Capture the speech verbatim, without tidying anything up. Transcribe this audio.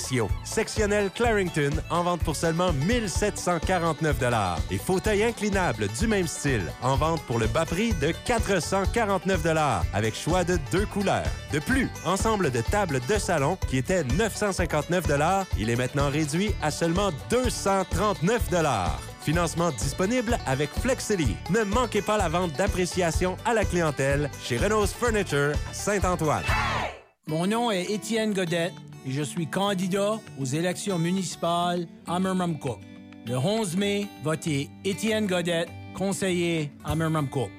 spéciaux. Sectionnel Clarington en vente pour seulement mille sept cent quarante-neuf dollars. Et fauteuil inclinable du même style en vente pour le bas prix de quatre cent quarante-neuf dollars avec choix de deux couleurs. De plus, ensemble de tables de salon qui était neuf cent cinquante-neuf dollars, il est maintenant réduit à seulement deux cent trente-neuf dollars. Financement disponible avec Flexity. Ne manquez pas la vente d'appréciation à la clientèle chez Renault's Furniture à Saint-Antoine. Hey! Mon nom est Étienne Godette et je suis candidat aux élections municipales à Murmamcook. Le onze mai, votez Étienne Godette, conseiller à Murmamcook.